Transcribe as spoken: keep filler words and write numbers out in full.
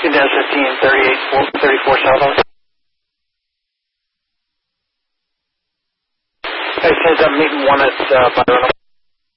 Dennis fifteen, thirty-eight, thirty-four southbound. Hey, says I'm meeting one at uh, Byron.